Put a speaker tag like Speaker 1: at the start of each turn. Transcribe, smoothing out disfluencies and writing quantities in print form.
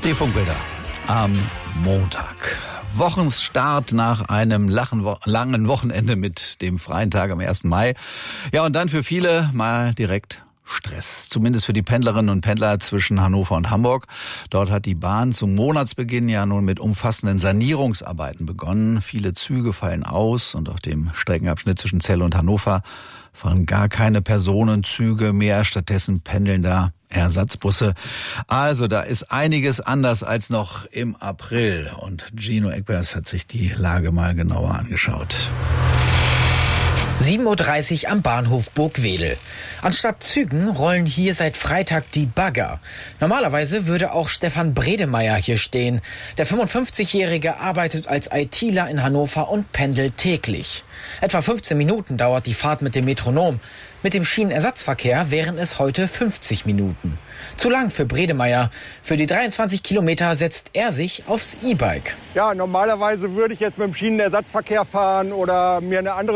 Speaker 1: Die Funkbilder am Montag. Wochenstart nach einem langen Wochenende mit dem freien Tag am 1. Mai. Ja, und dann für viele mal direkt Stress. Zumindest für die Pendlerinnen und Pendler zwischen Hannover und Hamburg. Dort hat die Bahn zum Monatsbeginn ja nun mit umfassenden Sanierungsarbeiten begonnen. Viele Züge fallen aus und auf dem Streckenabschnitt zwischen Celle und Hannover fahren gar keine Personenzüge mehr. Stattdessen pendeln da Ersatzbusse. Also da ist einiges anders als noch im April. Und Gino Eckbergs hat sich die Lage mal genauer angeschaut.
Speaker 2: 7.30 Uhr am Bahnhof Burgwedel. Anstatt Zügen rollen hier seit Freitag die Bagger. Normalerweise würde auch Stefan Bredemeier hier stehen. Der 55-Jährige arbeitet als ITler in Hannover und pendelt täglich. Etwa 15 Minuten dauert die Fahrt mit dem Metronom. Mit dem Schienenersatzverkehr wären es heute 50 Minuten. Zu lang für Bredemeier. Für die 23 Kilometer setzt er sich aufs E-Bike.
Speaker 3: Ja, normalerweise würde ich jetzt mit dem Schienenersatzverkehr fahren oder mir eine andere